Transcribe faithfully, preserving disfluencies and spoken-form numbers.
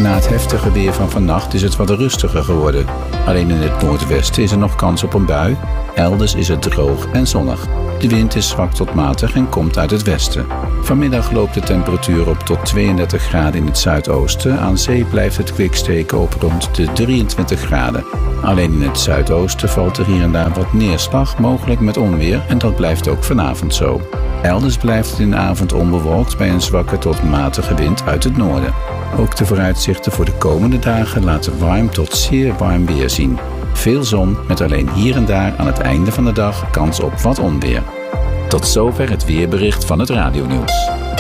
Na het heftige weer van vannacht is het wat rustiger geworden. Alleen in het noordwesten is er nog kans op een bui. Elders is het droog en zonnig. De wind is zwak tot matig en komt uit het westen. Vanmiddag loopt de temperatuur op tot tweeëndertig graden in het zuidoosten. Aan zee blijft het kwiksteken op rond de drieëntwintig graden. Alleen in het zuidoosten valt er hier en daar wat neerslag, mogelijk met onweer, en dat blijft ook vanavond zo. Elders blijft het in de avond onbewolkt bij een zwakke tot matige wind uit het noorden. Ook de vooruitzichten voor de komende dagen laten warm tot zeer warm weer zien. Veel zon met alleen hier en daar aan het einde van de dag kans op wat onweer. Tot zover het weerbericht van het radionieuws.